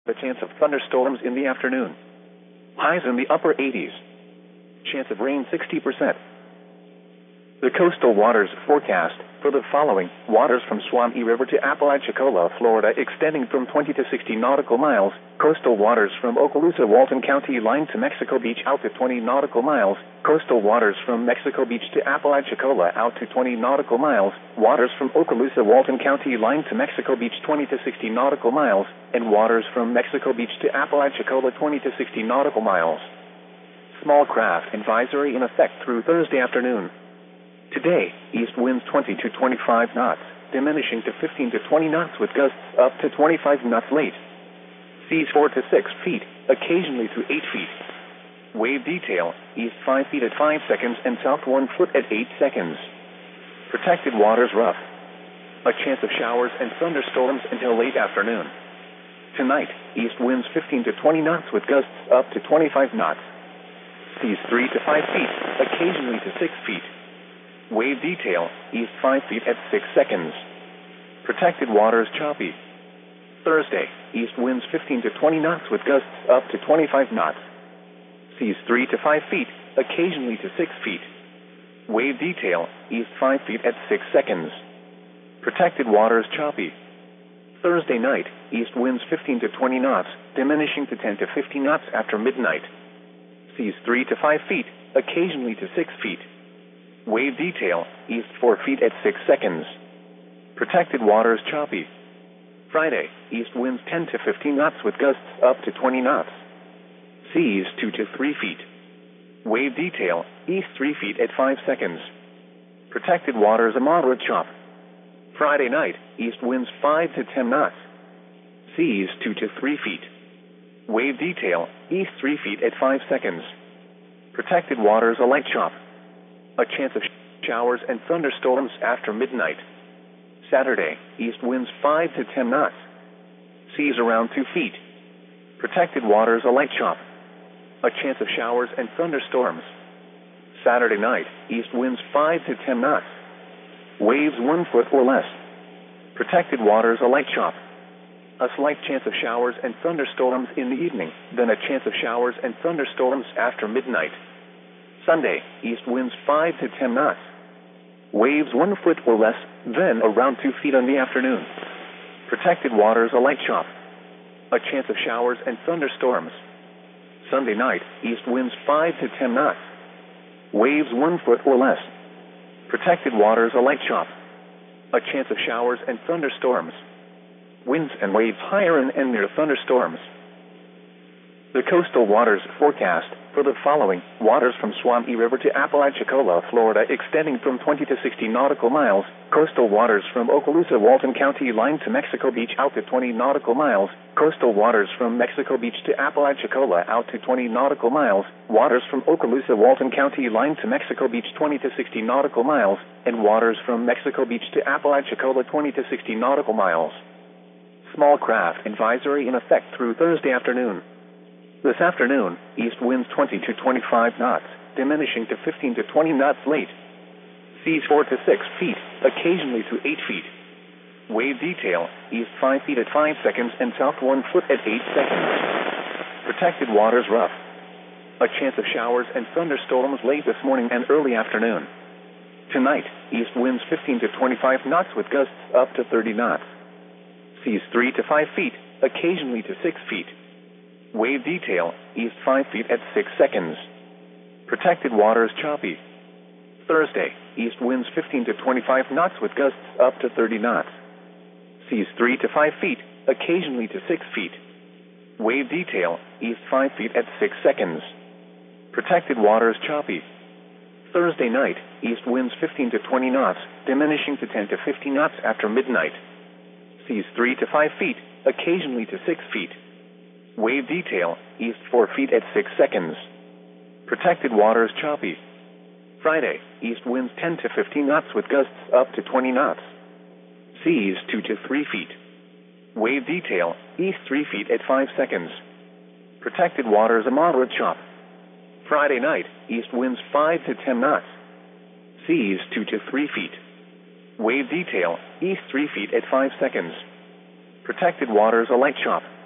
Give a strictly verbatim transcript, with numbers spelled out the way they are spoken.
The chance of thunderstorms in the afternoon. Highs in the upper eighties. Chance of rain sixty percent. The coastal waters forecast for the following: waters from Swami River to Apalachicola, Florida, extending from twenty to sixty nautical miles. Coastal waters from Okaloosa, Walton County line to Mexico Beach out to twenty nautical miles. Coastal waters from Mexico Beach to Apalachicola out to twenty nautical miles. Waters from Okaloosa, Walton County line to Mexico Beach twenty to sixty nautical miles. And waters from Mexico Beach to Apalachicola twenty to sixty nautical miles. Small craft advisory in effect through Thursday afternoon. Today, east winds twenty to twenty-five knots, diminishing to fifteen to twenty knots with gusts up to twenty-five knots late. Seas four to six feet, occasionally to eight feet. Wave detail, east five feet at five seconds and south one foot at eight seconds. Protected waters rough. A chance of showers and thunderstorms until late afternoon. Tonight, east winds fifteen to twenty knots with gusts up to twenty-five knots. Seas three to five feet, occasionally to six feet. Wave detail, east five feet at six seconds. Protected waters choppy. Thursday, east winds fifteen to twenty knots with gusts up to twenty-five knots. Seas three to five feet, occasionally to six feet. Wave detail, east five feet at six seconds. Protected waters choppy. Thursday night, east winds fifteen to twenty knots, diminishing to ten to fifteen knots after midnight. Seas three to five feet, occasionally to six feet. Wave detail, east four feet at six seconds. Protected waters choppy. Friday, east winds ten to fifteen knots with gusts up to twenty knots. Seas two to three feet. Wave detail, east three feet at five seconds. Protected waters a moderate chop. Friday night, east winds five to ten knots. Seas two to three feet. Wave detail, east three feet at five seconds. Protected waters a light chop. A chance of sh- showers and thunderstorms after midnight. Saturday, east winds five to ten knots. Seas around two feet. Protected waters a light chop. A chance of showers and thunderstorms. Saturday night, east winds five to ten knots. Waves one foot or less. Protected waters a light chop. A slight chance of showers and thunderstorms in the evening, then a chance of showers and thunderstorms after midnight. Sunday, east winds five to ten knots. Waves one foot or less, then around two feet in the afternoon. Protected waters a light chop. A chance of showers and thunderstorms. Sunday night, east winds five to ten knots. Waves one foot or less. Protected waters a light chop. A chance of showers and thunderstorms. Winds and waves higher and, and near thunderstorms. The coastal waters forecast for the following: waters from Swami River to Apalachicola, Florida, extending from twenty to sixty nautical miles. Coastal waters from Okaloosa, Walton County line to Mexico Beach out to twenty nautical miles. Coastal waters from Mexico Beach to Apalachicola out to twenty nautical miles. Waters from Okaloosa, Walton County line to Mexico Beach twenty to sixty nautical miles. And waters from Mexico Beach to Apalachicola twenty to sixty nautical miles. Small craft advisory in effect through Thursday afternoon. This afternoon, east winds twenty to twenty-five knots, diminishing to fifteen to twenty knots late. Seas four to six feet, occasionally to eight feet. Wave detail, east five feet at five seconds and south one foot at eight seconds. Protected waters rough. A chance of showers and thunderstorms late this morning and early afternoon. Tonight, east winds fifteen to twenty-five knots with gusts up to thirty knots. Seas three to five feet, occasionally to six feet. Wave detail, east five feet at six seconds. Protected waters choppy. Thursday, east winds fifteen to twenty-five knots with gusts up to thirty knots. Seas three to five feet, occasionally to six feet. Wave detail, east five feet at six seconds. Protected waters choppy. Thursday night, east winds fifteen to twenty knots, diminishing to ten to fifteen knots after midnight. Seas three to five feet, occasionally to six feet. Wave detail, east four feet at six seconds. Protected waters choppy. Friday, east winds ten to fifteen knots with gusts up to twenty knots. Seas two to three feet. Wave detail, east three feet at five seconds. Protected waters a moderate chop. Friday night, east winds five to ten knots. Seas two to three feet. Wave detail, east three feet at five seconds. Protected waters a light chop.